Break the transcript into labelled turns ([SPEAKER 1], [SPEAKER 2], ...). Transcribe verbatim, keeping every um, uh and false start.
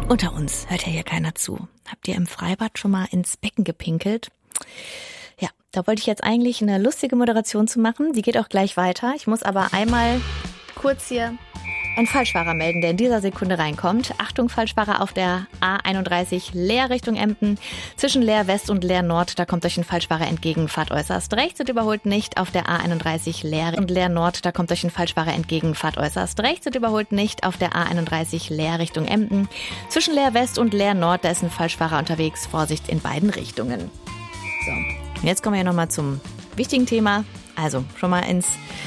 [SPEAKER 1] Unter uns hört ja hier keiner zu. Habt ihr im Freibad schon mal ins Becken gepinkelt? Ja, da wollte ich jetzt eigentlich eine lustige Moderation zu machen. Die geht auch gleich weiter. Ich muss aber einmal kurz hier einen Falschfahrer melden, der in dieser Sekunde reinkommt. Achtung, Falschfahrer auf der A einunddreißig Leer Richtung Emden. Zwischen Leer West und Leer Nord, da kommt euch ein Falschfahrer entgegen. Fahrt äußerst rechts und überholt nicht auf der A einunddreißig Leer und Leer Nord, da kommt euch ein Falschfahrer entgegen. Fahrt äußerst rechts und überholt nicht auf der A einunddreißig Leer Richtung Emden. Zwischen Leer West und Leer Nord, da ist ein Falschfahrer unterwegs. Vorsicht in beiden Richtungen. So, und jetzt kommen wir ja nochmal zum wichtigen Thema. Also schon mal ins